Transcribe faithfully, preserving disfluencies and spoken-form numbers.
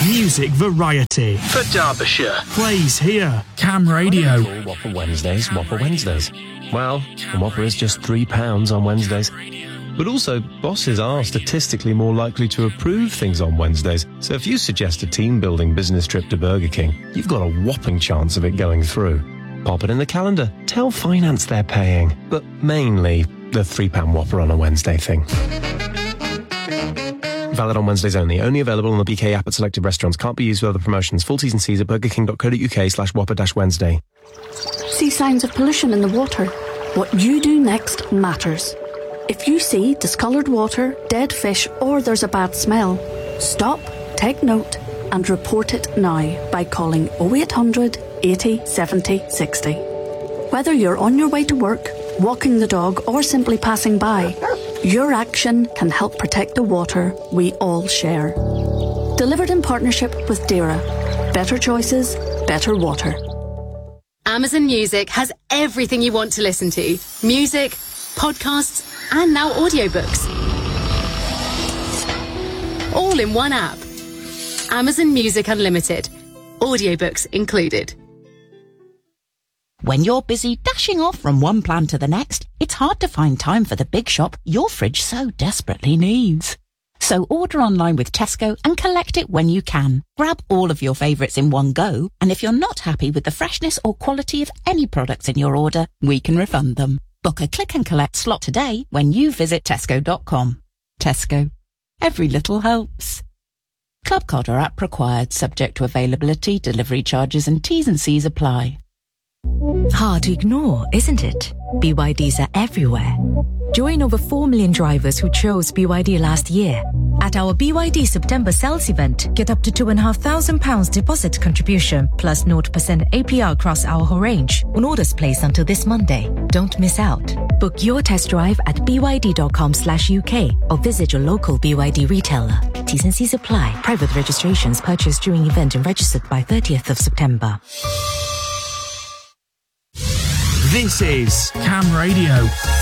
Music variety. For Derbyshire. Plays here. Cam Radio. Whopper Wednesdays, Whopper Wednesdays. Well, a Whopper is just three pounds on Wednesdays. But also, bosses are statistically more likely to approve things on Wednesdays. So if you suggest a team-building business trip to Burger King, you've got a whopping chance of it going through. Pop it in the calendar. Tell finance they're paying. But mainly, the three pound Whopper on a Wednesday thing. Valid on Wednesdays only. Only available on the B K app at selected restaurants. Can't be used with other promotions. Full T's and C's at burgerking.co.uk slash whopper dash Wednesday. See signs of pollution in the water? What you do next matters. If you see discoloured water, dead fish, or there's a bad smell, stop, take note, and report it now by calling oh eight hundred eighty seventy sixty. Whether you're on your way to work, walking the dog, or simply passing by, your action can help protect the water we all share. Delivered in partnership with DERA. Better choices, better water. Amazon Music has everything you want to listen to. Music, podcasts, and now audiobooks. All in one app. Amazon Music Unlimited. Audiobooks included. When you're busy dashing off from one plan to the next, it's hard to find time for the big shop your fridge so desperately needs. So order online with Tesco and collect it when you can. Grab all of your favourites in one go, and if you're not happy with the freshness or quality of any products in your order, we can refund them. Book a click and collect slot today when you visit tesco dot com. Tesco. Every little helps. Club Card or app required, subject to availability, delivery charges and T's and C's apply. Hard to ignore, isn't it? B Y Ds are everywhere. Join over four million drivers who chose B Y D last year. At our B Y D September sales event, get up to two thousand five hundred pounds deposit contribution plus zero percent A P R across our whole range on orders placed until this Monday. Don't miss out. Book your test drive at b y d dot com slash U K or visit your local B Y D retailer. T's and C's apply. Private registrations purchased during event and registered by thirtieth of September. This is Cam Radio.